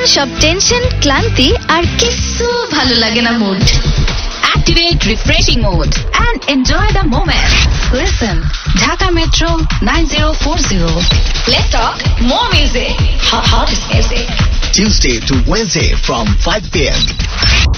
সব টেনশন ক্লান্তি আর কিছু ভালো লাগে না mood. Activate refreshing mode and enjoy the moment. Listen, Dhaka Metro 9040. Let's talk more music. Hottest music. Tuesday to Wednesday from 5 p.m.